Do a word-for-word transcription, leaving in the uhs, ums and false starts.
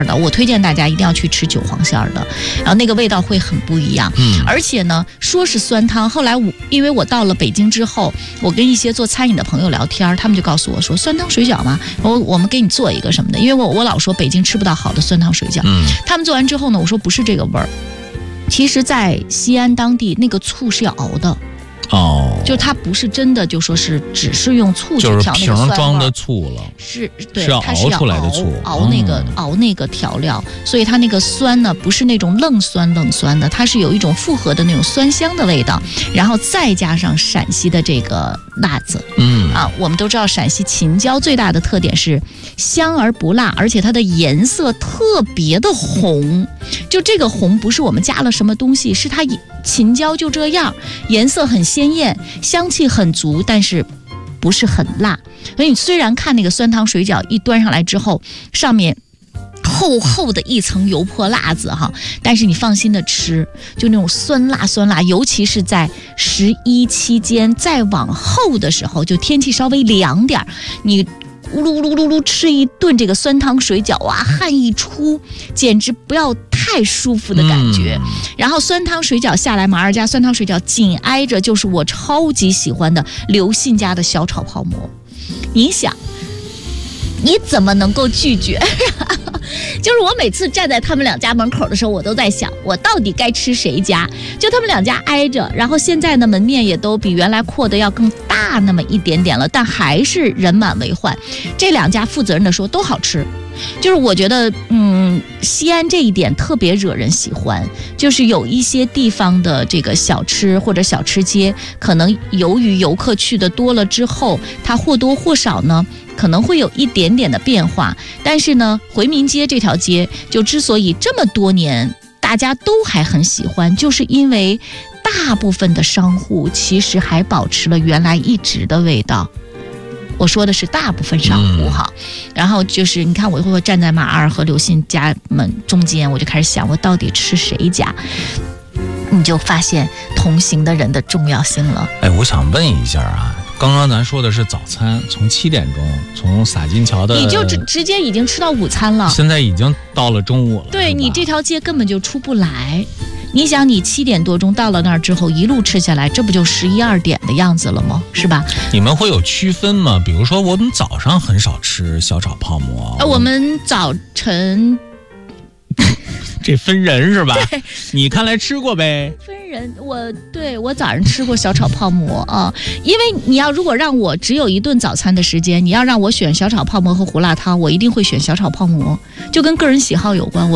的，我推荐大家一定要去吃韭黄馅儿的，然后那个味道会很不一样。 嗯， 而且呢，说是酸汤，后来我因为我到了北京之后，我跟一些做餐饮的朋友聊天，他们就告诉我说，酸汤水饺嘛，我我们给你做一个什么的，因为我我老说北京吃不到好的酸汤水饺。 嗯， 他们做完之后呢，我说不是这个味儿，其实在西安当地那个醋是要熬的。 哦， 就它不是真的，就说是只是用醋去调那个酸味， 就是瓶装的醋了， 是对， 是要它是要熬出来的醋， 熬那个、嗯、熬那个调料，所以它那个酸呢，不是那种愣酸愣酸的，它是有一种复合的那种酸香的味道，然后再加上陕西的这个辣子， 嗯啊，我们都知道陕西秦椒最大的特点是香而不辣，而且它的颜色特别的红，就这个红不是我们加了什么东西，是它秦椒就这样，颜色很鲜艳，香气很足，但是不是很辣。所以你虽然看那个酸汤水饺一端上来之后，上面厚厚的一层油泼辣子哈，但是你放心的吃，就那种酸辣酸辣，尤其是在十一期间再往后的时候，就天气稍微凉点，你呜噜呜噜呜噜吃一顿这个酸汤水饺啊，汗一出，简直不要太舒服的感觉。嗯、然后酸汤水饺下来，马二家酸汤水饺紧挨着就是我超级喜欢的刘信家的小炒泡馍。你想，你怎么能够拒绝？就是我每次站在他们两家门口的时候，我都在想，我到底该吃谁家？就他们两家挨着，然后现在呢，门面也都比原来扩的要更大那么一点点了，但还是人满为患。这两家负责任的说都好吃，就是我觉得，嗯，西安这一点特别惹人喜欢，就是有一些地方的这个小吃或者小吃街，可能由于游客去的多了之后，它或多或少呢。可能会有一点点的变化，但是呢，回民街这条街就之所以这么多年大家都还很喜欢，就是因为大部分的商户其实还保持了原来一直的味道。我说的是大部分商户哈，嗯、然后就是你看，我会站在马二和刘信家们中间，我就开始想，我到底吃谁家？你就发现同行的人的重要性了。 哎，我想问一下啊。刚刚咱说的是早餐，从七点钟从洒金桥的， 你就直直接已经吃到午餐了。 现在已经到了中午了。 对，你这条街根本就出不来。你想，你七点多钟到了那儿之后，一路吃下来，这不就十一二点的样子了吗？是吧？ 你们会有区分吗？比如说，我们早上很少吃小炒泡馍。 呃，我们早晨。 这分人是吧？ 对， 你看来吃过呗。 分人，我对我早上吃过小炒泡馍啊，因为你要如果让我只有一顿早餐的时间，你要让我选小炒泡馍和胡辣汤，我一定会选小炒泡馍，就跟个人喜好有关。我